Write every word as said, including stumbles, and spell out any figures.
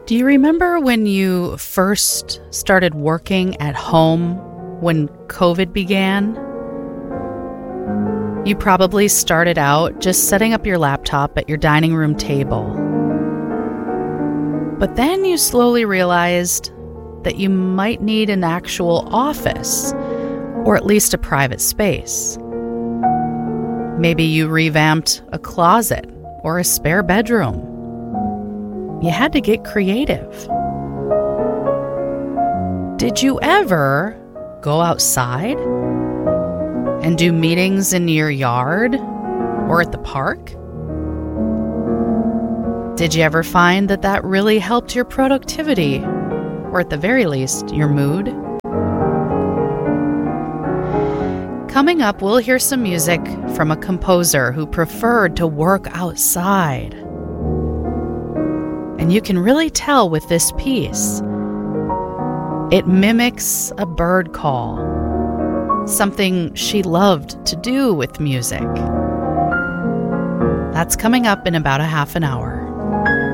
Do you remember when you first started working at home when COVID began? You probably started out just setting up your laptop at your dining room table. But then you slowly realized that you might need an actual office, or at least a private space. Maybe you revamped a closet or a spare bedroom. You had to get creative. Did you ever go outside and do meetings in your yard or at the park? Did you ever find that that really helped your productivity, or at the very least, your mood? Coming up, we'll hear some music from a composer who preferred to work outside. And you can really tell with this piece, it mimics a bird call, something she loved to do with music. That's coming up in about a half an hour.